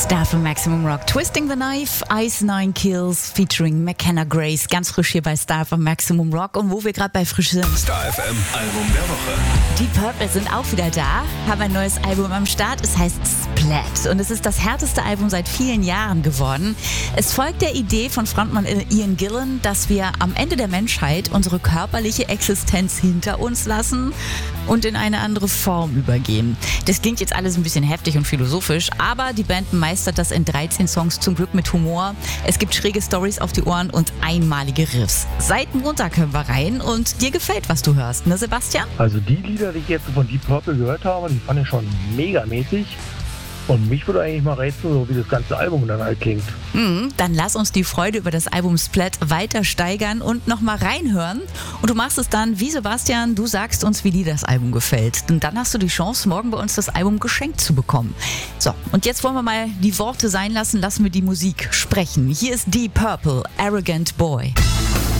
Star für Maximum Rock. Twisting the Knife, Ice Nine Kills featuring McKenna Grace. Ganz frisch hier bei Star für Maximum Rock. Und wo wir gerade bei frisch sind. Star FM Album der Woche. Die Purple sind auch wieder da, haben ein neues Album am Start. Es heißt Splat und es ist das härteste Album seit vielen Jahren geworden. Es folgt der Idee von Frontmann Ian Gillan, dass wir am Ende der Menschheit unsere körperliche Existenz hinter uns lassen und in eine andere Form übergehen. Das klingt jetzt alles ein bisschen heftig und philosophisch, aber die Band meistert das in 13 Songs zum Glück mit Humor. Es gibt schräge Storys auf die Ohren und einmalige Riffs. Seit Montag hören wir rein und dir gefällt, was du hörst, ne Sebastian? Also die Lieder, die ich jetzt von Deep Purple gehört habe, die fand ich schon megamäßig. Und mich würde eigentlich mal rätseln, so wie das ganze Album dann halt klingt. Dann lass uns die Freude über das Album Splat weiter steigern und nochmal reinhören. Und du machst es dann wie Sebastian, du sagst uns, wie dir das Album gefällt. Und dann hast du die Chance, morgen bei uns das Album geschenkt zu bekommen. So, und jetzt wollen wir mal die Worte sein lassen, lassen wir die Musik sprechen. Hier ist Deep Purple, Arrogant Boy.